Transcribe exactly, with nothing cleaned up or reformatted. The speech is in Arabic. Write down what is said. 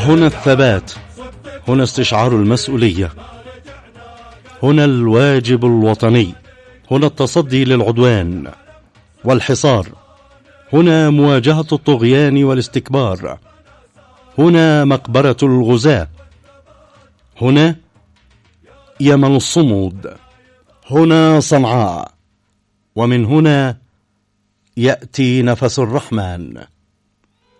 هنا الثبات، هنا استشعار المسؤولية، هنا الواجب الوطني، هنا التصدي للعدوان والحصار، هنا مواجهة الطغيان والاستكبار، هنا مقبرة الغزاة، هنا يمن الصمود، هنا صنعاء، ومن هنا يأتي نفس الرحمن.